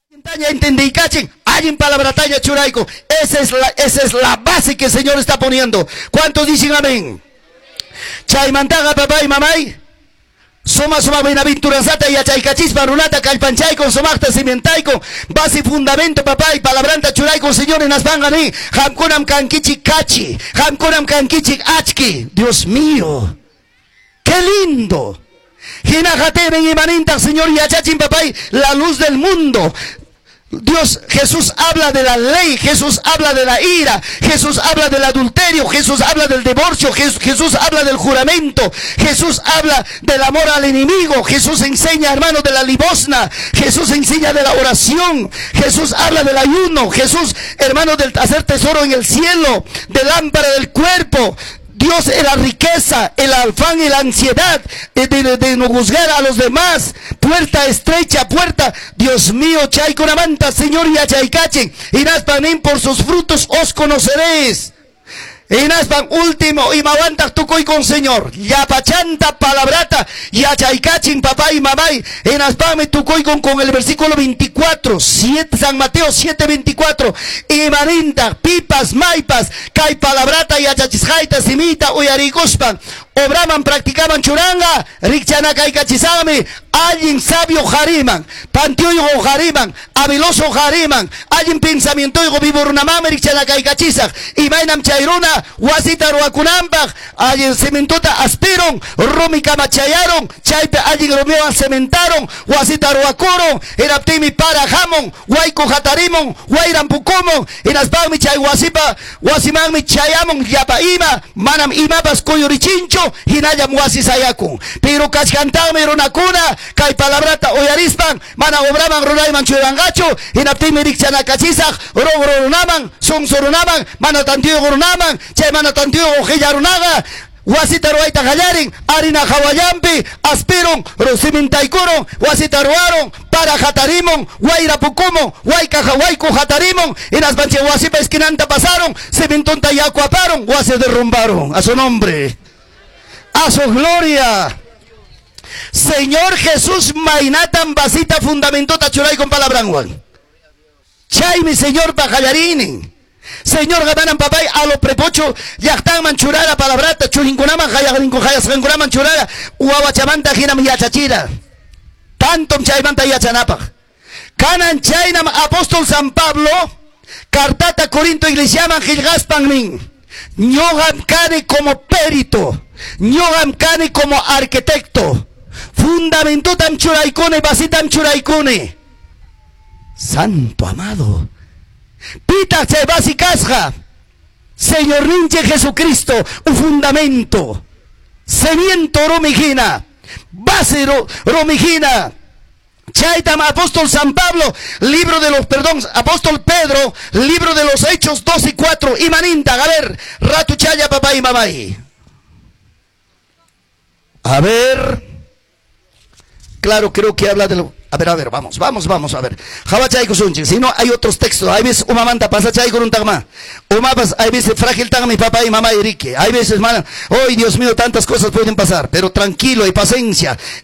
Entendí, cachen, hay en palabra talla churaico. Esa es la base que el Señor está poniendo. ¿Cuántos dicen amén? Chaymantaga papá y mamay. Soma bienaventuranzata y achaykachispa runata calpanchayco somacta cimientaico base fundamento papá y palabranta churaico Señor en asbangani hamkunam kankichi kachi hamkunam kankichi achki. Dios mío, qué lindo. Jinajate ven y maninta Señor y achachin papá, la luz del mundo. Dios, Jesús habla de la ley, Jesús habla de la ira, Jesús habla del adulterio, Jesús habla del divorcio, Jesús habla del juramento, Jesús habla del amor al enemigo, Jesús enseña, hermano, de la limosna, Jesús enseña de la oración, Jesús habla del ayuno, Jesús, hermano, del hacer tesoro en el cielo, del lámpara del cuerpo. Dios es la riqueza, el afán y la ansiedad de no juzgar a los demás. Puerta estrecha, puerta. Dios mío, chay con amanta, Señor, y achaycachen. Y naspanen por sus frutos os conoceréis. Y naspan último, y mawantas tucoy con Señor. Yapachanta palabrata, y achaycachen papá y mamay. Y naspame tucoy con el versículo 24, San Mateo 7:24. Y marinta, pipas, maipas, kai palabrata y achachisjaita, simita, uyariguspan. Obraban, practicaban churanga, rikchana kai kachisame, alguien sabio jariman, pantioyo jariman, habiloso jariman, alguien pensamiento y vivornamame, rikchana kai kachizak, y mainam chairuna, wasita ruakunampag, alguien cementota aspiron, romi kamachayaron, chaipe alguien romeo cementaron, wasita ruakuro, eraptimi para jamon, waiko jatarimon, wairan pukomon, enasbagmi chay wasipa, wasimagmi chayamon, yapaima, manam imapas koyorichincho, hinayam wasi sayakun. Pero kachkantame ronakuna, kay palabrata oyarispan, mana obraman ronayman churangacho, hinaptimi rikchana kachizak, rogoronaman, sonsoronaman, mana tantio goronaman, chay mana tantio ojeyarunaga, wasita roaita gallarin, harina hawayampi, aspiron, rosimintaikuron, wasita roaron, para jatarimon, guaira pucumo, guayca jahuayco jatarimon, y las banche wasipa esquinanta pasaron, cementonta y acuaparon, guase derrumbaron, a su nombre. A su gloria. Señor Jesús mainatan basita fundamento tachuray con palabranguan. Chay mi Señor pajallarini. Señor gatanan papay a lo prepocho yachtan manchurara palabrata churincunaman jayagrinco jayasrincunaman churara uawachamanta hinam yachachira. Tantom chaymanta yachanapaj. Canan chaynam apóstol San Pablo cartata Corinto iglesiaman gilgaspan min. Ñogam cane como perito, ñogam cane como arquitecto, fundamento tam churaikone, basitam churaikone. Santo amado, pita se basicasja, Señor ninche Jesucristo, un fundamento, cimiento romigina, base romigina. Chaitam apóstol San Pablo, apóstol Pedro, libro de los Hechos 2 y 4, imaninta, a ver, ratu chaya papá y mamay. A ver, claro, creo que habla de lo... A ver, vamos a ver. Si no, hay otros textos. Hay veces una manta pasa chay con un tagma. Hay veces frágil tagma mi papá y mamá Enrique. Hay veces, hermano, hoy Dios mío, tantas cosas pueden pasar. Pero tranquilo y paciencia.